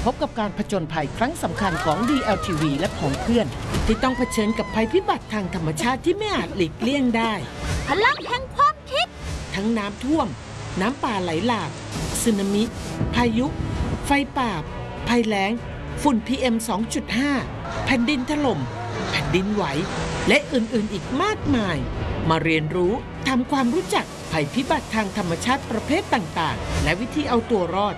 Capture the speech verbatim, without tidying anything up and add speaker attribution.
Speaker 1: พบกับการผจญภัยครั้งสำคัญของ ดี แอล ที วี และของเพื่อนที่ต้องเผชิญกับภัยพิบัติทางธรรมชาติที่ไม่อาจหลีกเลี่ยงได้
Speaker 2: พลังแห่งความคิด
Speaker 1: ทั้งน้ำท่วมน้ำป่าไหลหลากสึนามิพายุไฟป่าภัยแล้งฝุ่น พี เอ็ม สองจุดห้า แผ่นดินถล่มแผ่นดินไหวและอื่นๆอีกมากมายมาเรียนรู้ทำความรู้จักภัยพิบัติทางธรรมชาติประเภทต่างๆและวิธีเอาตัวรอด